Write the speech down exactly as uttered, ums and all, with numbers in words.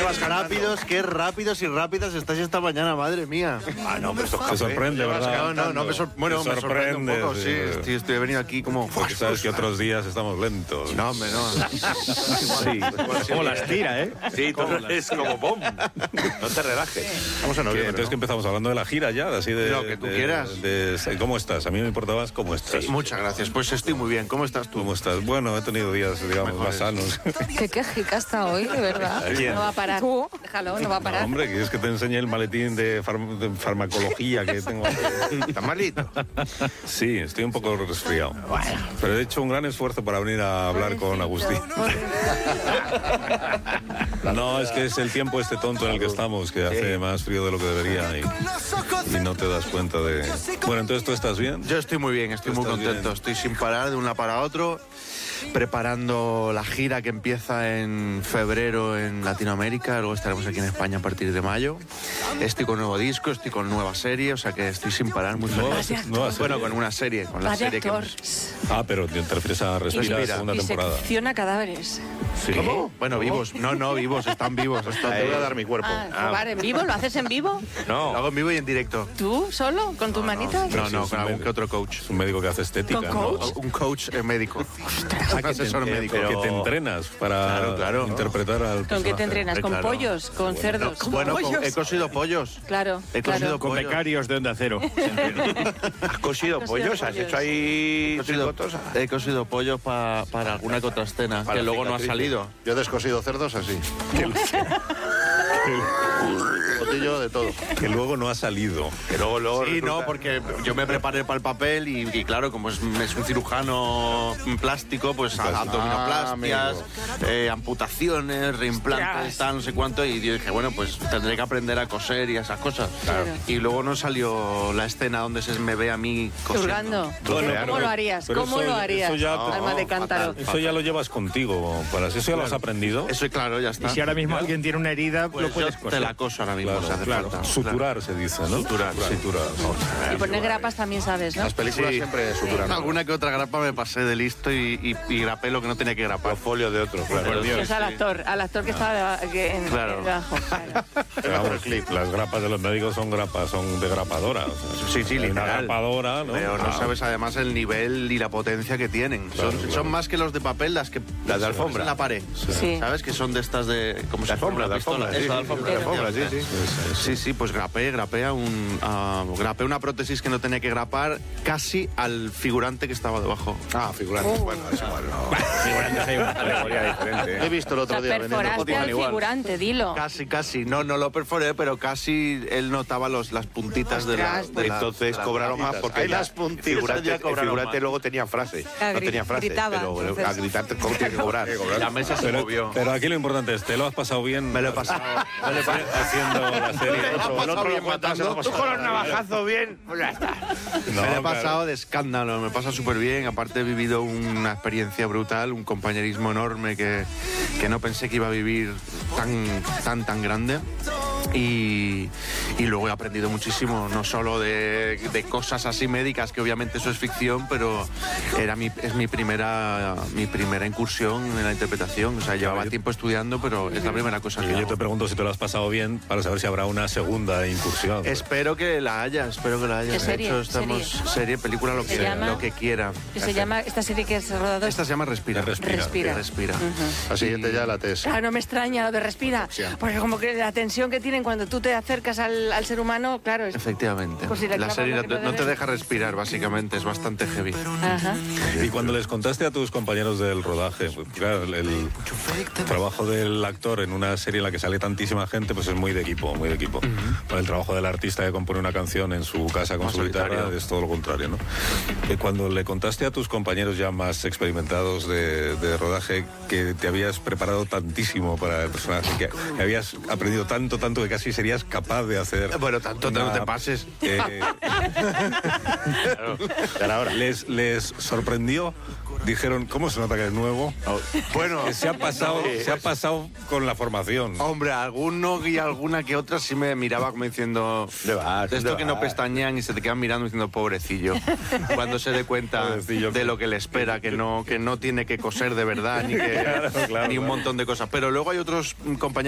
rápidos, qué rápidos y rápidas estáis esta mañana, madre mía. Ah, no, pero esto es Te sorprende, ¿verdad? No, no, no, me sor bueno, Te me sorprende un poco, sí. sí. Estoy, estoy venido aquí como... Porque sabes que otros días estamos lentos. No, hombre, no. Sí, Como las tira, ¿eh? sí, tú es como bom. No te relajes. Vamos a ¿Qué? noviembre, Entonces ¿no? que empezamos hablando de la gira ya, así de... Lo que tú de- quieras. de- de- ¿Cómo estás? A mí me importaba más cómo estás. Muchas gracias, pues estoy muy bien. ¿Cómo estás tú? ¿Cómo estás? Bueno, he tenido días, digamos, más sanos. Qué quejica está hoy, de verdad. ¿Quién? No va a parar. Tú. Déjalo, no va a No, parar. hombre, ¿quieres que te enseñe el maletín de, farm- de farmacología que tengo? ¿Estás malito? Sí, estoy un poco resfriado. Pero he hecho un gran esfuerzo para venir a hablar con Agustín. No, es que es el tiempo este tonto en el que estamos, que hace más frío de lo que debería y, y no te das cuenta de... Bueno, entonces ¿tú estás bien? Yo estoy muy bien, estoy muy Estás contento. bien. Estoy sin parar de un lado para otro, preparando la gira que empieza en febrero en Latinoamérica. Luego estaremos aquí en España a partir de mayo. Estoy con nuevo disco, estoy con nueva serie, o sea que estoy sin parar, muy Nueva, feliz. nueva serie. Bueno, con una serie, con la Va de serie que... actor. Ah, pero te refieres a Respira, Respira. segunda Y temporada. secciona cadáveres. Sí. Bueno, vivos. No, no, vivos, están vivos. Están Te voy a dar mi cuerpo. Ah, robar en vivo, ¿lo haces en vivo? Lo No. hago en vivo y en directo. ¿Tú solo? ¿Con tus manitas? No, sí, no, es con un algún medio. que otro coach. Es un médico que hace estética, ¿Con ¿no? coach? Un coach eh, médico. Un asesor Eh, médico. Que te entrenas para Claro, claro. interpretar al ¿Con qué te personaje. entrenas? ¿Con Claro. pollos? ¿Con cerdos? Bueno, ¿Con co- pollos? he cosido pollos. Claro, He claro. cosido Con pollos. becarios de Onda Cero. ¿Has cosido pollos? ¿Has pollos. hecho ahí He cosido, tricotos? he cosido pollos pa- para alguna que otra escena, Para que luego no ha cicatrices. salido. Yo he descosido cerdos así. Botillo de todo. Que luego no ha salido. Que luego, luego Sí, no, resulta- porque yo me preparé para el papel y, y claro, como es, es un cirujano plástico, pues Ah, abdominoplastias, eh, amputaciones, reimplantes, Ostras. tal, no sé cuánto, y yo dije, bueno, pues tendré que aprender a coser y esas cosas. Claro. Y luego no salió la escena donde se me ve a mí cosiendo. Hurgando. Bueno, ¿Cómo pero- lo harías? pero ¿Cómo eso- lo harías? eso ya- Alma de cántaro. Eso ya lo llevas contigo, para eso ya lo has aprendido. Eso, claro, ya está. Y si ahora mismo alguien tiene una herida, Pues lo puedes yo coser. te la coso ahora mismo, Claro, si hace claro. falta. Suturar se dice, ¿no? Suturar, sí. Suturar. Y poner grapas también sabes, ¿no? Las películas Sí. siempre suturan. Alguna que otra grapa me pasé de listo y, y, y grapé lo que no tenía que grapar. Los folios de otros, claro. Por Dios. Pues al actor, al actor que estaba de- que en, Claro. debajo. Claro. Pero vamos, las grapas de los médicos son grapas, son de grapadora. o sea, Sí, sí, hay una literal. grapadora, ¿no? Pero no Ah, sabes además el nivel y la potencia que tienen. Claro, son, claro. son más que los de papel, las que Las de alfombra. en la pared. Sí. ¿Sabes? Que son de estas de como si De alfombra, fuera una de pistola. alfombra, sí, Eso, de sí, alfombra. de alfombra, sí, sí. Sí, sí, pues grapé, grapé a un a- grapé una prótesis que no tenía que grapar casi al figurante que estaba debajo. Ah, figurante. Bueno, es igual. No. Figurantes hay una categoría diferente. He visto el O otro sea, día vendiendo perforaste cotizan al igual. figurante, dilo. Casi, casi. No, no lo perforé, pero casi él notaba los, las puntitas de la, Ostras, de la- Entonces de la- cobraron más porque Hay ya- las puntitas, el figurante, ya el cobraron figurante más. luego tenía frase. Ah, No gri- tenía frase, gritaba, pero entonces. a gritar cómo tiene que cobrar. La mesa se Pero, movió. pero aquí lo importante es, ¿te lo has pasado bien? Me lo he pasado. Me lo he pasado haciendo la serie. El otro, el otro bien lo cuenta, se lo matando. hemos Tú con los navajazos bien, pues ya está. No, me lo he claro. pasado de escándalo, me pasa súper bien. Aparte he vivido una experiencia brutal, un compañerismo enorme que, que no pensé que iba a vivir tan, tan, tan grande. Y, y luego he aprendido muchísimo, no solo de, de cosas así médicas, que obviamente eso es ficción, pero era mi, es mi primera, mi primera incursión en la interpretación. O sea, llevaba yo- tiempo estudiando, pero es la primera cosa que Y yo hago. te pregunto si te lo has pasado bien para saber si habrá una segunda incursión. Espero que la haya, espero que la haya. ¿Qué De serie? hecho, estamos ¿Serie? serie, película, lo ¿Se que, llama? lo que quiera. Que se llama, esta serie que has rodado. Esta se llama Respira. Respira. Respira. Respira. La siguiente ya la tes. Claro, no me extraña lo de respira, porque como que la tensión que tienen cuando tú te acercas al, al ser humano, claro, es... Efectivamente. Pues si le la clavas serie lo no que te, no no te debe. deja respirar, básicamente, es bastante heavy. Ajá. Y cuando les contaste a tus compañeros del rodaje, pues, claro, el, el trabajo del actor en una serie en la que sale tantísima gente, pues es muy de equipo, muy de equipo. Bueno, el trabajo del artista que compone una canción en su casa con Más su guitarra solitario. es todo lo contrario, ¿no? Eh, Cuando le contaste a tus compañeros ya más experimentados de, de rodaje que te habías preparado tantísimo para el personaje, que, que habías aprendido tanto, tanto que casi serías capaz de hacer... Bueno, tanto no una- te pases. eh, Pero ahora. les, les sorprendió, dijeron, ¿cómo se nota que es nuevo? Bueno, Que se ha pasado, se ha pasado con la formación. hombre, alguno y alguna que otra sí me miraba como diciendo... ¿Dónde vas? De esto ¿Dónde que no vas? pestañean y se te quedan mirando diciendo pobrecillo. Cuando se dé cuenta Pobrecillo. de lo que le espera, que no, que no tiene que coser de verdad, ni, que, Claro, claro, ni un claro. montón de cosas. Pero luego hay otros mm, compañeros